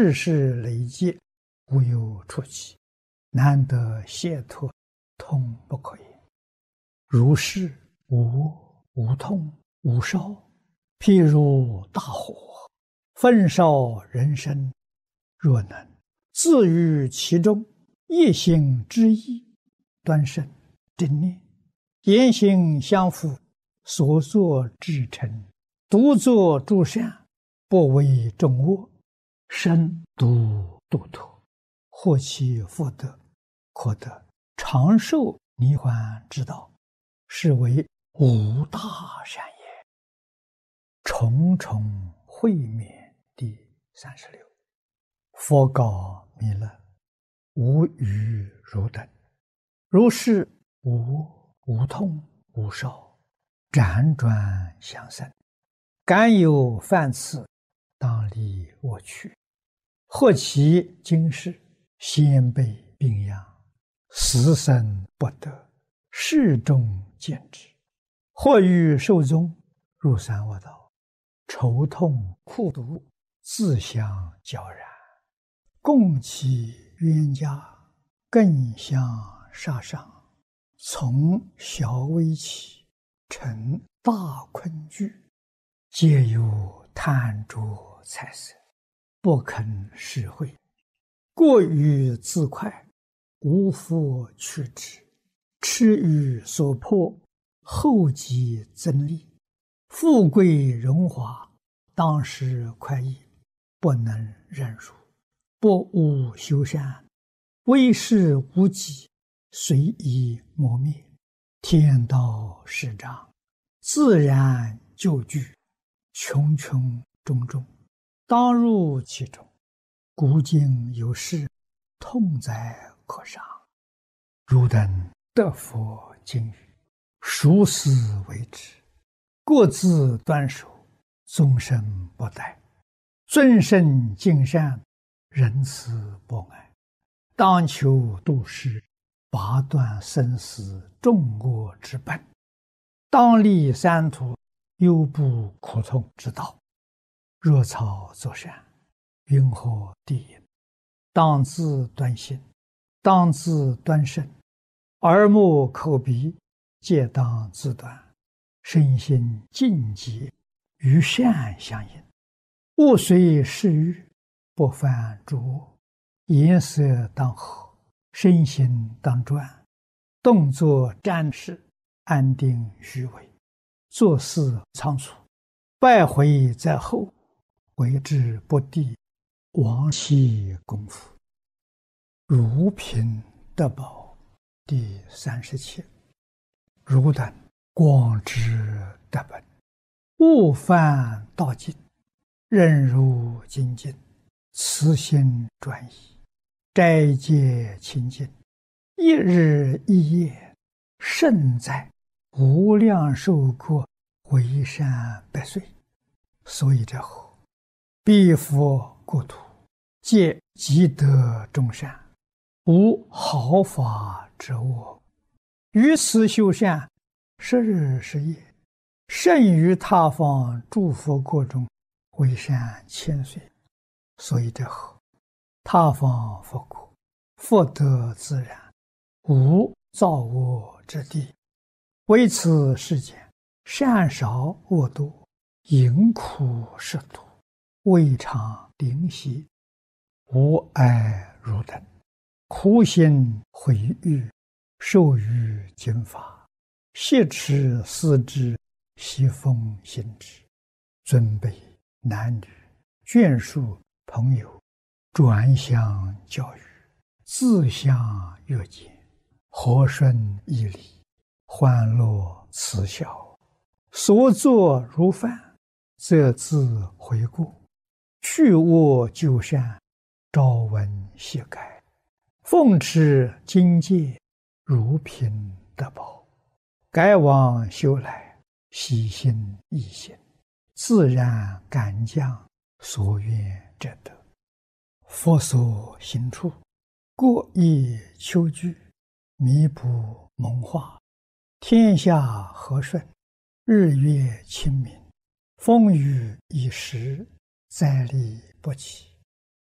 世事累劫，无有出期，难得解脱，痛不可言。如是无痛无烧，譬如大火，焚烧人身。若能自于其中，一心之意，端身正念，言行相符，所作至诚，独作诸善，不为众恶，身独度脱，获其福德，可得长寿涅槃之道，是为无大善也。重重会面第36。佛告弥勒：无余如等，如是无痛无烧，辗转相生，敢有犯次，当离我去。或其今世先辈病殃，死生不得，世众见之。或欲寿终，入三恶道，愁痛苦毒，自相交然，共其冤家，更相杀伤，从小危起，成大困惧，皆有贪着财色，不肯施惠，过于自快，无复去之，痴于所迫，后继增利，富贵荣华，当时快意，不能忍辱，不务修善，为事无己，随意磨灭，天道始彰，自然就具，穷穷种种，当入其中。古今有事，痛哉可伤。汝等得佛经语，熟思为之，各自端守，终身不殆，尊圣敬善，仁慈博爱，当求度世，拔断生死众恶之本，当立三途，忧怖苦痛之道。若草作善，云何地也？当自端心，当自端身，耳目口鼻皆当自端，身心净洁，与善相应，勿随世欲，不犯诸恶，颜色当和，身心当专，动作瞻视，安定虚伪，做事仓促，败毁在后，为之不第，亡其功夫。如贫得宝第37。汝等广知得本，勿犯道境，任如精进，慈心专一，斋戒清净，一日一夜，胜在无量寿国，为善百岁。所以者何？彼佛国土，皆积德众善，无毫发之恶，于此修善，10日10夜，胜于他方诸佛国中，为善千岁。所以者何？他方佛国，福德自然，无造恶之地，为此世间善少恶多，淫苦食毒，未尝灵犀，无碍汝等，苦心毁誉，受于经法，挟持思之，习奉行之，尊卑男女，眷属朋友，转相教育，自相约见，和顺义理，欢乐慈孝，所作如犯，则自悔过，去恶就善，朝闻夕改，奉持经戒，如贫得宝，改往修来，喜心易行，自然感将所愿者得。佛所行处，各以求具，弥补蒙化，天下和顺，日月清明，风雨一时，灾力不起。